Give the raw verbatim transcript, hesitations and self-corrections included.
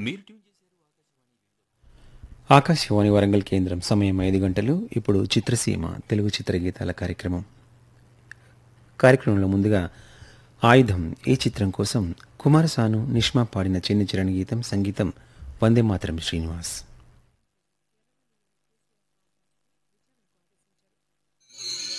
మీరు ట్యూన్ ఆకాశవాణి వరంగల్ కేంద్రం సమయం ఐదు గంటలు. ఇప్పుడు చిత్రసీమ తెలుగు చిత్రగీతాల కార్యక్రమం. కార్యక్రమంలో ముందుగా ఆయుధం ఈ చిత్రం కోసం కుమారసాను నిష్మా పాడిన చిన్న చిరణ్ గీతం, సంగీతం వందే మాతరం శ్రీనివాస్.